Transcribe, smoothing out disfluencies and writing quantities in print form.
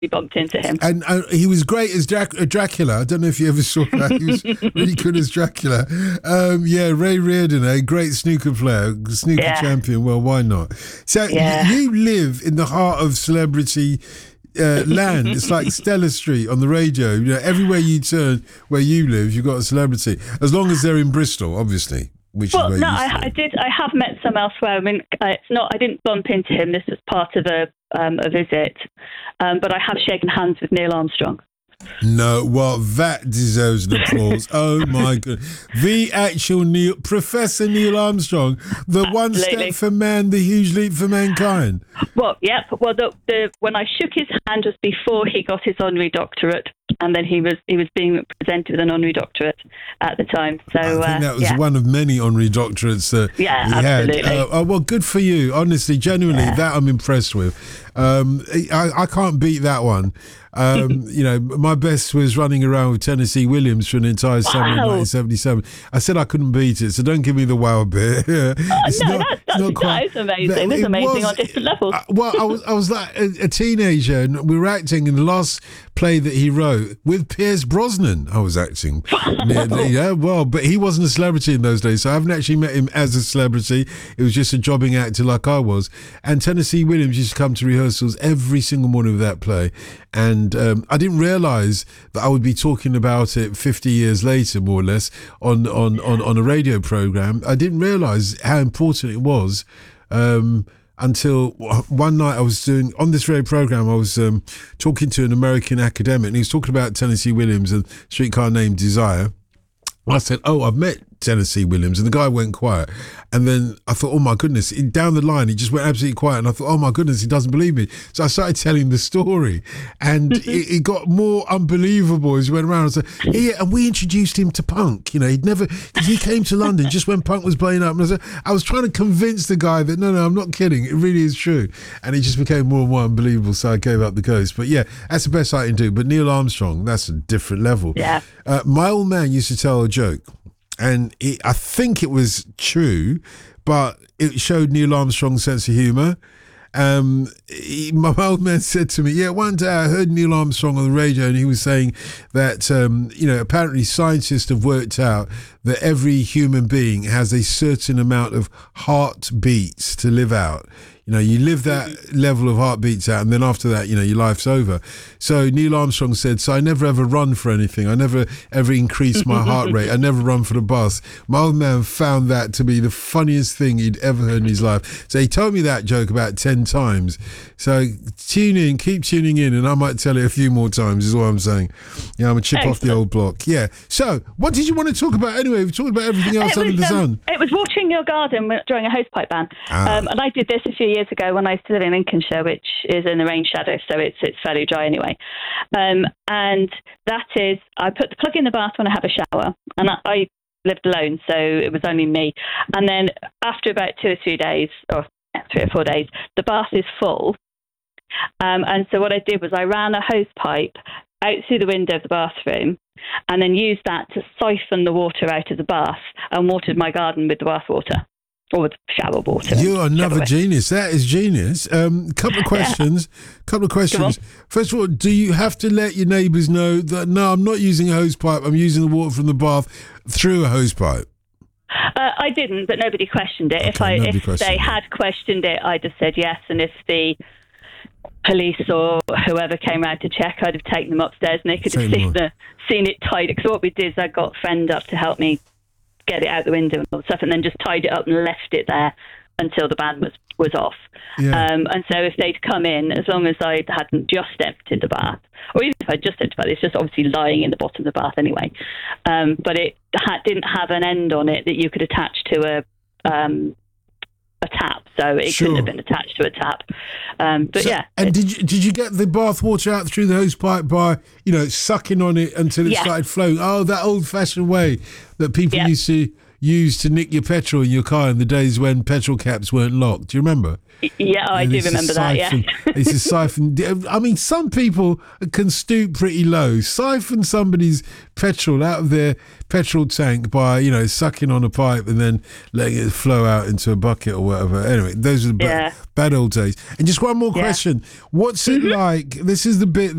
bumped into him. And he was great as Dracula. I don't know if you ever saw that. He was really good as Dracula. Ray Reardon, great snooker player, snooker champion. Well, why not? So you live in the heart of celebrity land. It's like Stella Street on the radio. You know, everywhere you turn, where you live, you've got a celebrity. As long as they're in Bristol, obviously. I did. I have met some elsewhere. I mean, it's not. I didn't bump into him. This was part of a visit, but I have shaken hands with Neil Armstrong. No, well, that deserves an applause. Oh my God, the actual Professor Neil Armstrong, the one step for man, the huge leap for mankind. Well, yeah. Well, when I shook his hand was before he got his honorary doctorate. And then he was being presented with an honorary doctorate at the time. So I think that was one of many honorary doctorates that he absolutely. had. Well, good for you. Honestly, genuinely, that I'm impressed with. I can't beat that one. You know, my best was running around with Tennessee Williams for an entire summer in 1977. I said I couldn't beat it, so don't give me the wow bit. That is amazing. It's amazing on different levels. I was like a teenager, and we were acting in the last play that he wrote with Pierce Brosnan. I was acting. But he wasn't a celebrity in those days, so I haven't actually met him as a celebrity. It was just a jobbing actor like I was. And Tennessee Williams used to come to rehearsals every single morning of that play. And I didn't realise that I would be talking about it 50 years later, more or less, on a radio programme. I didn't realise how important it was until one night I was doing, on this radio programme, I was talking to an American academic, and he was talking about Tennessee Williams and Streetcar Named Desire. I said, I've met Tennessee Williams, and the guy went quiet. And then I thought, oh my goodness, down the line he just went absolutely quiet, and I thought, oh my goodness, he doesn't believe me. So I started telling the story, and it got more unbelievable as he went around. I said, and we introduced him to punk. You know, because he came to London just when punk was blowing up. And I was trying to convince the guy that no, I'm not kidding, it really is true. And it just became more and more unbelievable, so I gave up the ghost. But yeah, that's the best I can do. But Neil Armstrong, that's a different level. Yeah. My old man used to tell a joke, and I think it was true, but it showed Neil Armstrong's sense of humour. My old man said to me, one day I heard Neil Armstrong on the radio, and he was saying that, apparently scientists have worked out that every human being has a certain amount of heartbeats to live out. You know, you live that level of heartbeats out, and then after that, you know, your life's over. So Neil Armstrong said, so I never ever run for anything. I never ever increase my heart rate. I never run for the bus. My old man found that to be the funniest thing he'd ever heard in his life. So he told me that joke about 10 times. So keep tuning in, and I might tell it a few more times is all I'm saying. Yeah, I'm a chip off the old block. Yeah. So what did you want to talk about anyway? We've talked about everything else under the sun. It was watering your garden during a hosepipe ban. And I did this a few years ago when I used to live in Lincolnshire, which is in the rain shadow, so it's fairly dry anyway. And that is, I put the plug in the bath when I have a shower, and I lived alone, so it was only me. And then after about 2 or 3 days, or 3 or 4 days, the bath is full. And so what I did was I ran a hose pipe out through the window of the bathroom, and then used that to siphon the water out of the bath and watered my garden with the bath water. Or with shower water. You're another genius. That is genius. Couple of questions. First of all, do you have to let your neighbours know that, no, I'm not using a hose pipe, I'm using the water from the bath through a hose pipe? I didn't, but nobody questioned it. Okay, if they had questioned it, I'd have said yes. And if the police or whoever came round to check, I'd have taken them upstairs, and they could have seen it tied. Because what we did is I got a friend up to help me get it out the window and all that stuff, and then just tied it up and left it there until the ban was off. Yeah. And so if they'd come in, as long as I hadn't just emptied the bath, or even if I just emptied the bath, it's just obviously lying in the bottom of the bath anyway. But it didn't have an end on it that you could attach to a tap, so it couldn't have been attached to a tap. And did you get the bath water out through the hose pipe by, you know, sucking on it until it started flowing? Oh, that old-fashioned way that people used to use to nick your petrol in your car in the days when petrol caps weren't locked. Do you remember? Yeah, I do remember that, yeah. It's a siphon. I mean, some people can stoop pretty low. Siphon somebody's petrol out of their petrol tank by, you know, sucking on a pipe and then letting it flow out into a bucket or whatever. Anyway, those are the bad old days. And just one more question. What's it like? This is the bit